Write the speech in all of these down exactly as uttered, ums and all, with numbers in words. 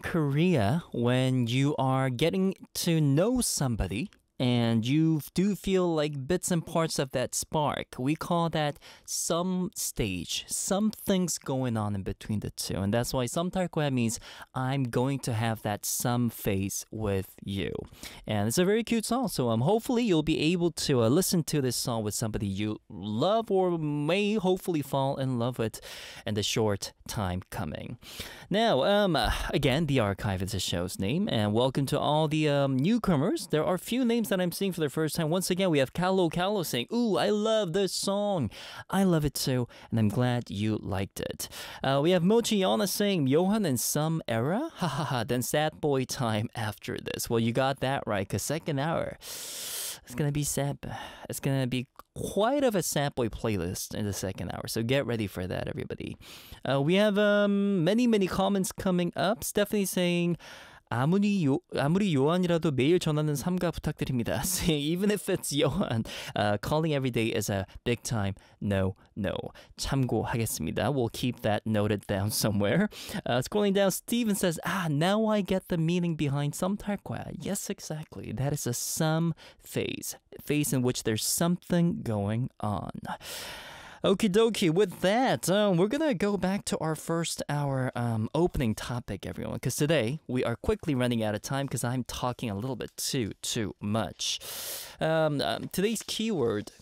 Korea, when you are getting to know somebody and you do feel like bits and parts of that spark, we call that some stage, something's going on in between the two. And that's why samtalkoya means I'm going to have that some phase with you. And it's a very cute song. So um, hopefully you'll be able to uh, listen to this song with somebody you love or may hopefully fall in love with in the short time coming. Now, um, again, The Archive is the show's name. And welcome to all the um, newcomers. There are few names that I'm seeing for the first time. Once again, we have Kalo Kalo saying, "Ooh, I love this song. I love it too, and I'm glad you liked it." Uh, we have Mochi Yana saying, "Johan in some era? Ha ha ha, then sad boy time after this." Well, you got that right, because second hour, it's going to be sad. It's going to be quite of a sad boy playlist in the second hour. So get ready for that, everybody. Uh, we have um, many, many comments coming up. Stephanie saying, 아무리 요 아무리 요한이라도 매일 전화는 삼가 부탁드립니다. Even if it's Johan, uh, calling every day is a big time no no. 참고하겠습니다. We'll keep that noted down somewhere. Uh, scrolling down, Steven says, "Ah, now I get the meaning behind samtalkoya." Yes, exactly. That is a some phase, phase in which there's something going on. Okie dokie, with that, um, we're going to go back to our first hour um, opening topic, everyone, because today we are quickly running out of time because I'm talking a little bit too, too much. Um, um, today's keyword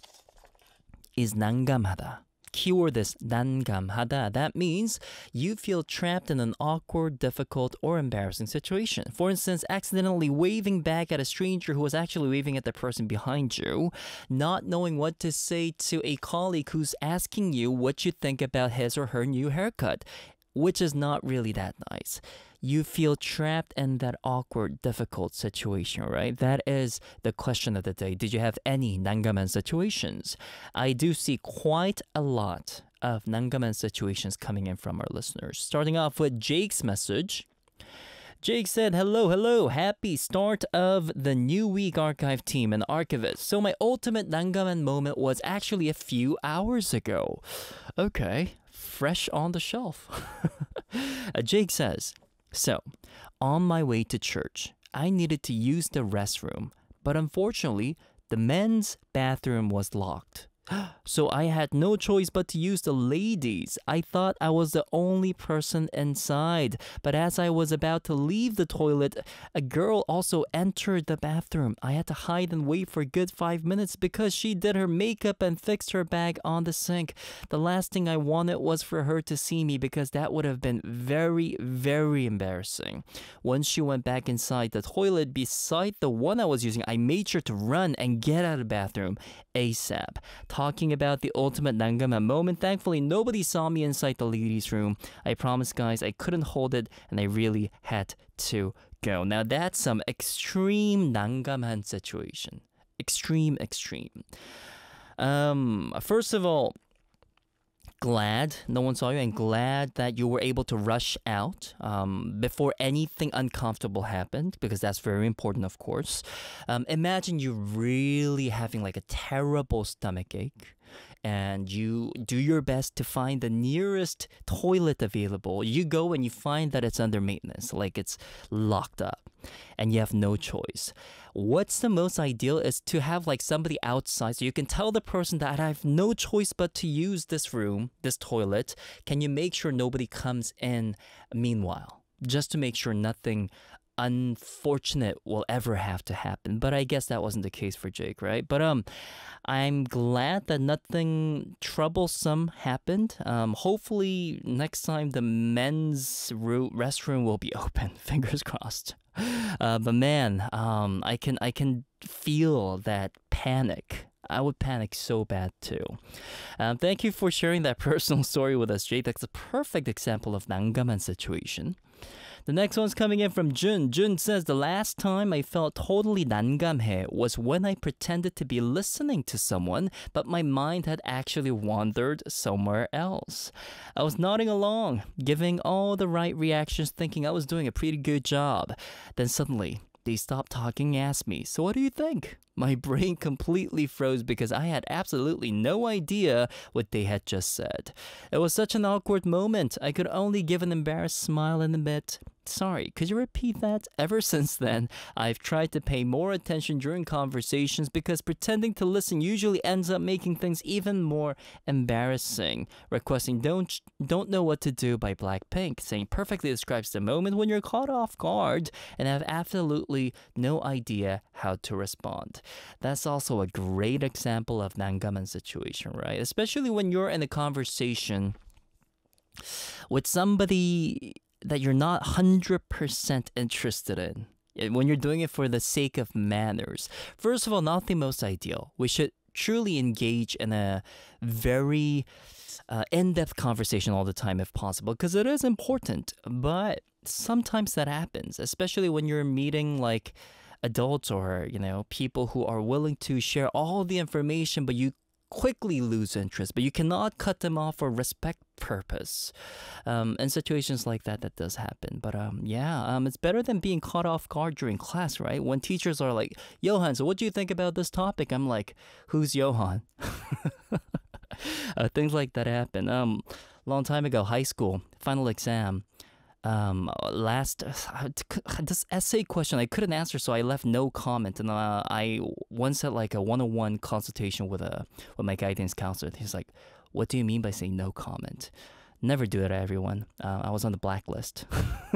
is 난감하다. Keyword is 난감하다. That means you feel trapped in an awkward, difficult, or embarrassing situation. For instance, accidentally waving back at a stranger who was actually waving at the person behind you, not knowing what to say to a colleague who's asking you what you think about his or her new haircut, which is not really that nice. You feel trapped in that awkward, difficult situation, right? That is the question of the day. Did you have any 난감한 situations? I do see quite a lot of 난감한 situations coming in from our listeners. Starting off with Jake's message. Jake said, "Hello, hello. Happy start of the new week, archive team and archivist. So my ultimate 난감한 moment was actually a few hours ago." Okay, fresh on the shelf. uh, Jake says, "So, on my way to church, I needed to use the restroom, but unfortunately, the men's bathroom was locked. So I had no choice but to use the ladies. I thought I was the only person inside. But as I was about to leave the toilet, a girl also entered the bathroom. I had to hide and wait for a good five minutes because she did her makeup and fixed her bag on the sink. The last thing I wanted was for her to see me because that would have been very, very embarrassing. Once she went back inside the toilet beside the one I was using, I made sure to run and get out of the bathroom ASAP." Talking about the ultimate 난감한 moment. Thankfully, nobody saw me inside the ladies' room. I promise, guys, I couldn't hold it, and I really had to go. Now, that's some extreme 난감한 situation. Extreme, extreme. Um, first of all, glad no one saw you and glad that you were able to rush out um, before anything uncomfortable happened, because that's very important, of course. Um, imagine you really having like a terrible stomach ache and you do your best to find the nearest toilet available. You go and you find that it's under maintenance, like it's locked up, and you have no choice. What's the most ideal is to have like somebody outside so you can tell the person that I have no choice but to use this room, this toilet. Can you make sure nobody comes in meanwhile? Just to make sure nothing unfortunate will ever have to happen. But I guess that wasn't the case for Jake, right? But um, I'm glad that nothing troublesome happened. Um, hopefully next time the men's ro- restroom will be open. Fingers crossed. Uh, but man, um, I can I can feel that panic. I would panic so bad too. Um, thank you for sharing that personal story with us, Jake. That's a perfect example of 난감한 situation. The next one's coming in from Jun. Jun says, "The last time I felt totally 난감해 was when I pretended to be listening to someone, but my mind had actually wandered somewhere else. I was nodding along, giving all the right reactions, thinking I was doing a pretty good job. Then suddenly, they stopped talking and asked me, 'So what do you think?' My brain completely froze because I had absolutely no idea what they had just said. It was such an awkward moment. I could only give an embarrassed smile and admit, Sorry, could you repeat that? Ever since then, I've tried to pay more attention during conversations because pretending to listen usually ends up making things even more embarrassing. Requesting Don't Don't Know What to Do by Blackpink, saying perfectly describes the moment when you're caught off guard and have absolutely no idea how to respond. That's also a great example of 난감한 situation, right? Especially when you're in a conversation with somebody that you're not one hundred percent interested in. When you're doing it for the sake of manners. First of all, not the most ideal. We should truly engage in a very uh, in-depth conversation all the time if possible, because it is important. But sometimes that happens, especially when you're meeting like adults or, you know, people who are willing to share all the information, but you quickly lose interest, but you cannot cut them off for respect purpose. Um, in situations like that, that does happen. But um, yeah, um, it's better than being caught off guard during class, right? When teachers are like, Johan, so what do you think about this topic? I'm like, who's Johan? uh, things like that happen. Um, long time ago, high school, final exam. Um, last uh, this essay question I couldn't answer, so I left no comment. And uh, I once had like a one-on-one consultation with a with my guidance counselor. He's like, "What do you mean by saying no comment?" Never do that, everyone. Uh, I was on the blacklist.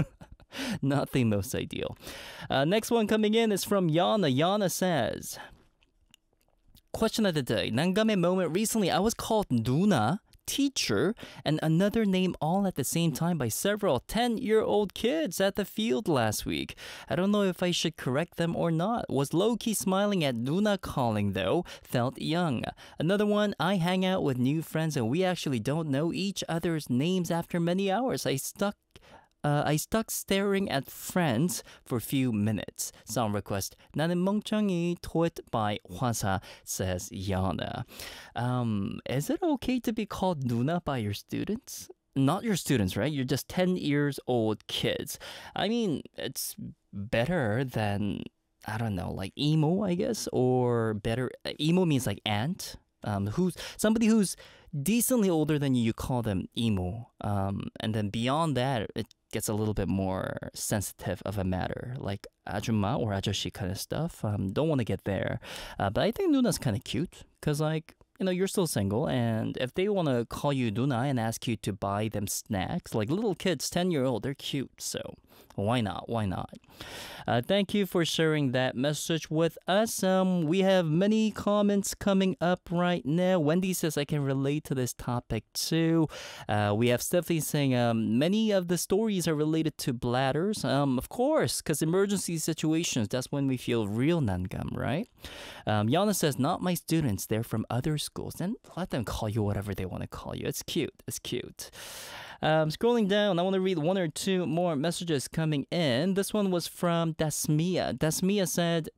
Not the most ideal. Uh, next one coming in is from Yana. Yana says, question of the day. 난감해 moment. Recently, I was called Nuna, teacher, and another name all at the same time by several ten-year-old kids at the field last week. I don't know if I should correct them or not. Was low-key smiling at Nuna calling though. Felt young. Another one, I hang out with new friends and we actually don't know each other's names after many hours. I stuck Uh, I stuck staring at friends for a few minutes. Song request, 나는 멍청이, Twit by Hwasa, says Yana. Um, is it okay to be called Nuna by your students? Not your students, right? You're just ten years old kids. I mean, it's better than, I don't know, like emo, I guess, or better, emo means like aunt. Um, who's somebody who's decently older than you, you call them emo. Um, and then beyond that, it gets a little bit more sensitive of a matter, like 아줌마 or 아저씨 kind of stuff. Um, don't want to get there. Uh, but I think Nuna's kind of cute, because like, you know, you're still single, and if they want to call you Nuna and ask you to buy them snacks, like little kids, ten-year-old, they're cute, so why not? Why not? Uh, thank you for sharing that message with us. Um, we have many comments coming up right now. Wendy says, I can relate to this topic too. Uh, we have Stephanie saying, um, many of the stories are related to bladders. Um, of course, because emergency situations, that's when we feel real 난감, right? Um, Yana says, not my students, they're from other schools. Then let them call you whatever they want to call you. It's cute. It's cute. Um, scrolling down, I want to read one or two more messages coming in. This one was from Dasmia. Dasmia said,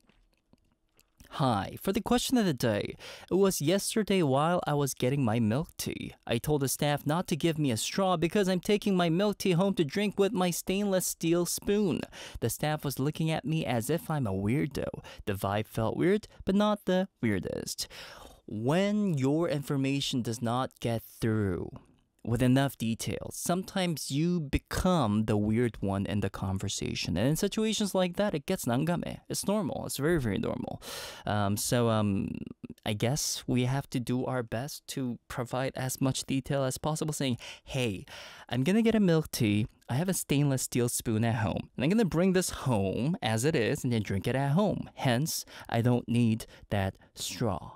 hi, for the question of the day, it was yesterday while I was getting my milk tea. I told the staff not to give me a straw because I'm taking my milk tea home to drink with my stainless steel spoon. The staff was looking at me as if I'm a weirdo. The vibe felt weird, but not the weirdest. When your information does not get through with enough details, sometimes you become the weird one in the conversation. And in situations like that, it gets 난감해. It's normal. It's very, very normal. Um, so um, I guess we have to do our best to provide as much detail as possible, saying, hey, I'm going to get a milk tea. I have a stainless steel spoon at home. And I'm going to bring this home as it is and then drink it at home. Hence, I don't need that straw.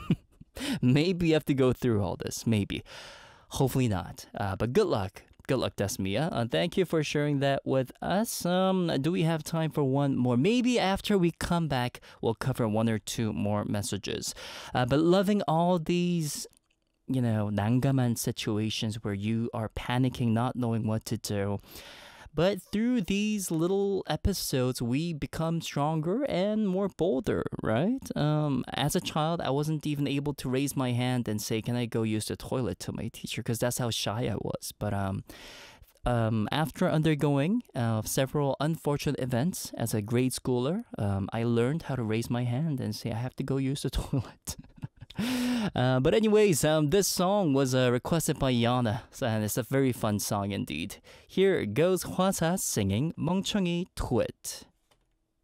Maybe you have to go through all this. Maybe. Hopefully not. Uh, but good luck. Good luck, Dasmia. Uh, thank you for sharing that with us. Um, do we have time for one more? Maybe after we come back, we'll cover one or two more messages. Uh, but loving all these, you know, 난감한 situations where you are panicking, not knowing what to do. But through these little episodes, we become stronger and more bolder, right? Um, as a child, I wasn't even able to raise my hand and say, can I go use the toilet to my teacher? Because that's how shy I was. But um, um, after undergoing uh, several unfortunate events as a grade schooler, um, I learned how to raise my hand and say, I have to go use the toilet. Uh, but anyways, um, this song was uh, requested by Yana, so- and it's a very fun song indeed. Here goes Hwasa singing 멍청이 Twit.